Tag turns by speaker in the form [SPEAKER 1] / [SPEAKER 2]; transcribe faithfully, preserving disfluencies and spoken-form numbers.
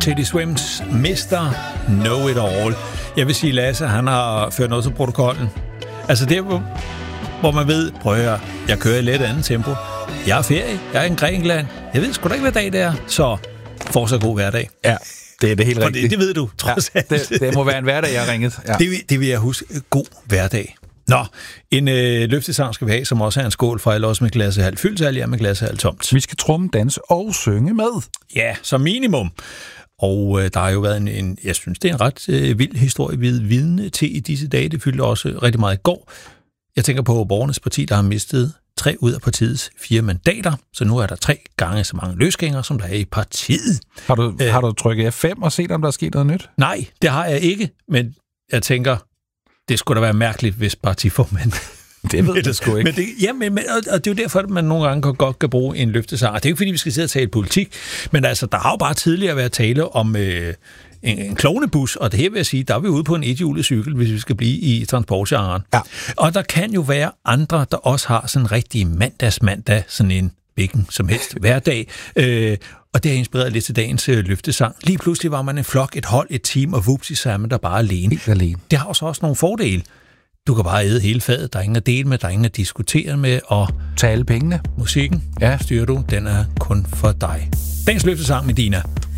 [SPEAKER 1] Teddy Swims, mister Know It All. Jeg vil sige, Lasse, han har ført noget til protokollen. Altså det, hvor, hvor man ved, prøv at høre, jeg kører i lidt andet tempo. Jeg er ferie, jeg er i Grækenland. Jeg ved sgu da ikke, hvad dag det er, så fortsat god hverdag.
[SPEAKER 2] Ja, det er det helt rigtigt.
[SPEAKER 1] Det, det ved du, trods
[SPEAKER 2] ja, det, det må være en hverdag, jeg har ringet. Ja.
[SPEAKER 1] Det, det vil jeg huske. God hverdag. Nå, en øh, løftesang skal vi have, som også er en skål for, eller også med glasset halvt fyldt, eller med glasset halvt tomt.
[SPEAKER 2] Vi skal tromme, danse og synge med.
[SPEAKER 1] Ja, som minimum. Og øh, der har jo været en, en, jeg synes, det er en ret øh, vild historie, vi er vidne til i disse dage. Det fyldte også rigtig meget i går. Jeg tænker på Borgernes Parti, der har mistet tre ud af partiets fire mandater, så nu er der tre gange så mange løsgængere, som der er i partiet.
[SPEAKER 2] Har du, Æh, har du trykket F fem og set, om der er sket noget nyt?
[SPEAKER 1] Nej, det har jeg ikke, men jeg tænker, det skulle da være mærkeligt, hvis partiformand...
[SPEAKER 2] Det ved jeg sgu ikke.
[SPEAKER 1] Men det, ja, men, men, og det er jo derfor, at man nogle gange godt kan bruge en løftesang. Det er jo ikke, fordi vi skal sidde og tale politik, men altså, der har jo bare tidligere været tale om øh, en, en klovnebus, og det her vil jeg sige, der er vi ude på en ethjulet cykel, hvis vi skal blive i transportgenren. Ja. Og der kan jo være andre, der også har sådan en rigtig mandagsmandag, sådan en hvilken som helst hverdag, øh, og det har inspireret lidt til dagens øh, løftesang. Lige pludselig var man en flok, et hold, et team, og vupsi, så er man der bare alene.
[SPEAKER 2] Helt alene.
[SPEAKER 1] Det har også også nogle fordele. Du kan bare æde hele fadet, der er ingen at dele med, der er ingen at diskutere med, og
[SPEAKER 2] tage alle pengene.
[SPEAKER 1] Musikken, ja, styrer du, den er kun for dig. Dagens løftesang med Dina.